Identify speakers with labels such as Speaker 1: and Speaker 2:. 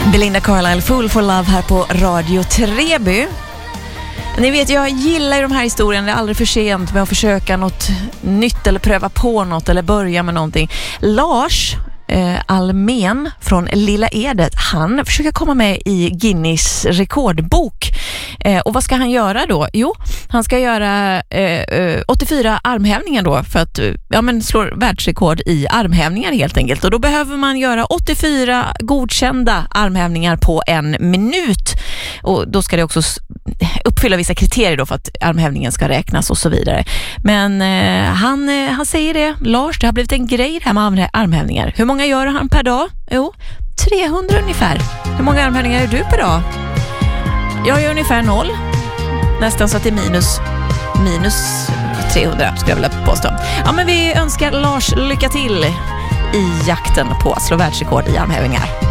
Speaker 1: Belinda Carlisle, Fool for Love här på Radio Treby. Ni vet, jag gillar ju de här historierna. Det är aldrig för sent med att försöka något nytt eller pröva på något eller börja med någonting. Lars Almen från Lilla Edet, han försöker komma med i Guinness rekordbok. Och vad ska han göra då? Jo, han ska göra 84 armhävningar då för att slå världsrekord i armhävningar helt enkelt. Och då behöver man göra 84 godkända armhävningar på 1 minut. Och då ska det också uppfylla vissa kriterier då för att armhävningen ska räknas och så vidare. Men han säger det, Lars, det har blivit en grej det här med armhävningar. Hur många gör han per dag? Jo, 300 ungefär. Hur många armhävningar gör du per dag? Jag gör ungefär 0. Nästan så att det är minus 300 skulle jag vilja påstå. Ja, men vi önskar Lars lycka till i jakten på att slå världsrekord i armhävningar.